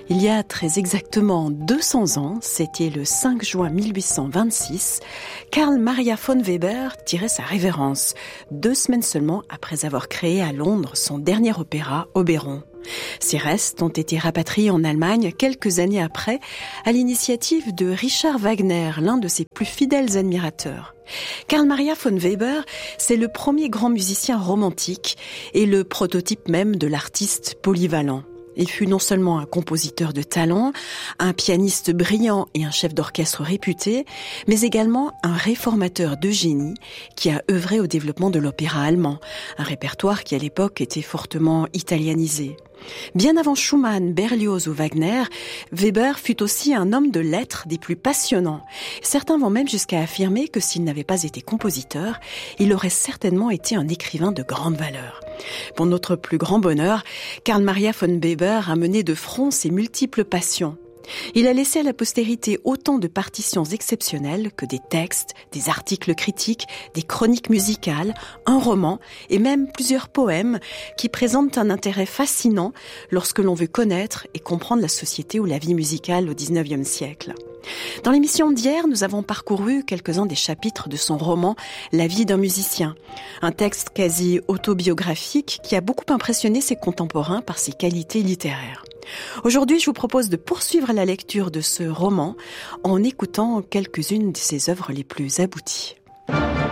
Il y a très exactement 200 ans, c'était le 5 juin 1826, Carl Maria von Weber tirait sa révérence, 2 semaines seulement après avoir créé à Londres son dernier opéra, Oberon. Ses restes ont été rapatriés en Allemagne quelques années après, à l'initiative de Richard Wagner, l'un de ses plus fidèles admirateurs. Carl Maria von Weber, c'est le premier grand musicien romantique et le prototype même de l'artiste polyvalent. Il fut non seulement un compositeur de talent, un pianiste brillant et un chef d'orchestre réputé, mais également un réformateur de génie qui a œuvré au développement de l'opéra allemand, un répertoire qui à l'époque était fortement italianisé. Bien avant Schumann, Berlioz ou Wagner, Weber fut aussi un homme de lettres des plus passionnants. Certains vont même jusqu'à affirmer que s'il n'avait pas été compositeur, il aurait certainement été un écrivain de grande valeur. Pour notre plus grand bonheur, Carl Maria von Weber a mené de front ses multiples passions. Il a laissé à la postérité autant de partitions exceptionnelles que des textes, des articles critiques, des chroniques musicales, un roman et même plusieurs poèmes qui présentent un intérêt fascinant lorsque l'on veut connaître et comprendre la société ou la vie musicale au XIXe siècle. Dans l'émission d'hier, nous avons parcouru quelques-uns des chapitres de son roman « La vie d'un musicien », un texte quasi autobiographique qui a beaucoup impressionné ses contemporains par ses qualités littéraires. Aujourd'hui, je vous propose de poursuivre la lecture de ce roman en écoutant quelques-unes de ses œuvres les plus abouties.